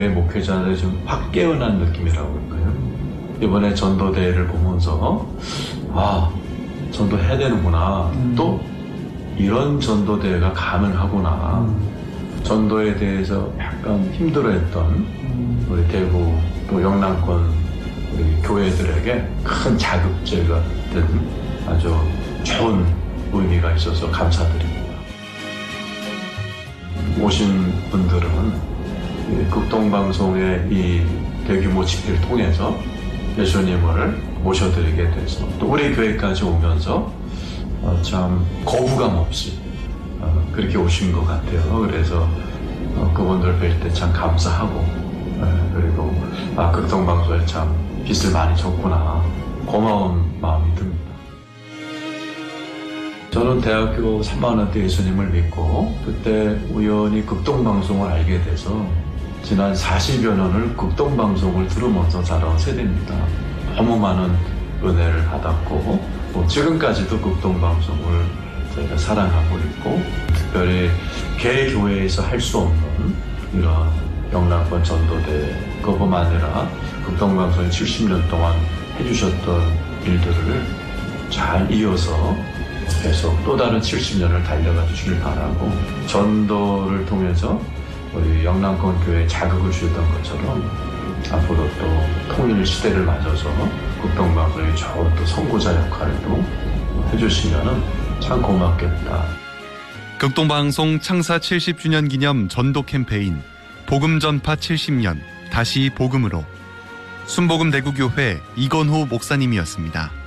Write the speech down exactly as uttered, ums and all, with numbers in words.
목회자들이 좀 확 깨어난 느낌이라고 할까요? 이번에 전도대회를 보면서 아, 전도해야 되는구나. 음. 또 이런 전도대회가 가능하구나. 음. 전도에 대해서 약간 힘들어했던 음. 우리 대구 또 영남권 우리 교회들에게 큰 자극제가 된 아주 좋은 의미가 있어서 감사드립니다. 오신 분들은 극동방송의 이 대규모 집회를 통해서 예수님을 모셔드리게 돼서 또 우리 교회까지 오면서 어, 참 거부감 없이 어, 그렇게 오신 것 같아요. 그래서 어, 그분들 뵐 때 참 감사하고 에, 그리고 아, 극동방송에 참 빚을 많이 졌구나 고마운 마음이 듭니다. 저는 대학교 삼 학년 때 예수님을 믿고 그때 우연히 극동방송을 알게 돼서 지난 사십여 년을 극동방송을 들으면서 자라온 세대입니다. 너무 많은 은혜를 받았고 뭐 지금까지도 극동방송을 저희가 사랑하고 있고 특별히 개교회에서 할 수 없는 이런 영남권 전도대 그것뿐만 아니라 극동방송이 칠십 년 동안 해주셨던 일들을 잘 이어서 계속 또 다른 칠십 년을 달려가 주시길 바라고 전도를 통해서 우리 영남권 교회에 자극을 주셨던 것처럼 앞으로 또 통일 시대를 맞아서 극동방송의 좋은 또 선구자 역할을 또 해주시면 참 고맙겠다. 극동방송 창사 칠십 주년 기념 전도 캠페인 복음 전파 칠십 년 다시 복음으로 순복음 대구교회 이건호 목사님이었습니다.